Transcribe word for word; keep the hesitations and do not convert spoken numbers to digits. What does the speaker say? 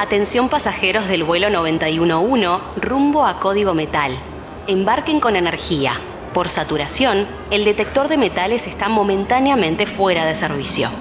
Atención pasajeros del vuelo noventa y uno uno rumbo a Código Metal. Embarquen con energía. Por saturación, el detector de metales está momentáneamente fuera de servicio.